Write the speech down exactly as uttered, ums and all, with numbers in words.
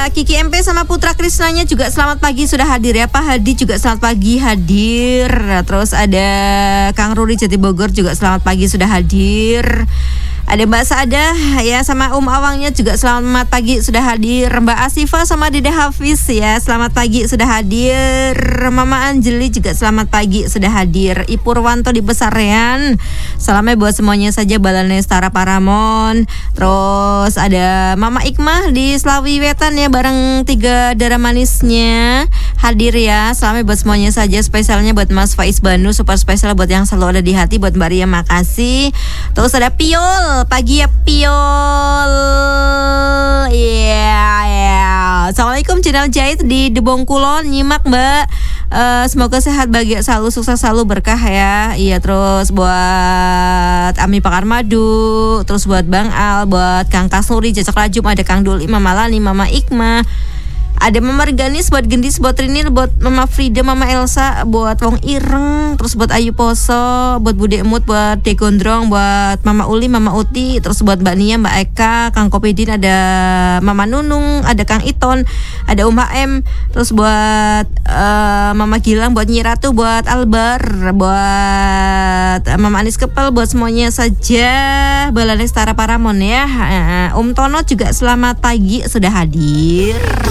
Kiki M P sama Putra Krisnanya juga selamat pagi sudah hadir ya. Pak Hadi juga selamat pagi hadir. Terus ada Kang Ruri Jati Bogor juga selamat pagi sudah hadir. Ada Mbak Saada ya sama Om Awangnya juga selamat pagi sudah hadir. Mbak Asifa sama Dede Hafiz ya selamat pagi sudah hadir. Mama Anjeli juga selamat pagi sudah hadir. Ibu Purwanto di Besarean salamnya buat semuanya saja Balane Setara Paramon. Terus ada Mama Ikmah di Slawi Wetan ya bareng tiga darah manisnya hadir ya. Salamnya buat semuanya saja, spesialnya buat Mas Faiz Banu, super spesial buat yang selalu ada di hati, buat Mbak Ria makasih. Terus ada Piol, pagi ya Piol. Iya yeah, yeah. Assalamualaikum channel Jahit di Debong Kulon, nyimak Mbak. Uh, semoga sehat, bahagia selalu, sukses selalu, berkah ya. Iya, terus buat Ami Pakar Madu, terus buat Bang Al, buat Kang Kasnuri, Jacak Rajum, ada Kang Duli, Mama Lani, Mama Ikma, ada Mama Reganis, buat Gendis, buat Rinil, buat Mama Frida, Mama Elsa, buat Wong Ireng, terus buat Ayu Poso, buat Bude Emut, buat De Gondrong, buat Mama Uli, Mama Uti, terus buat Mbak Nia, Mbak Eka, Kang Kopedin, ada Mama Nunung, ada Kang Iton, ada Um H M, terus buat uh, Mama Gilang, buat Nyi Ratu, buat Albar, buat uh, Mama Anis Kepel, buat semuanya saja Balane Setara Paramon ya. uh, Om Tono juga selamat pagi sudah hadir.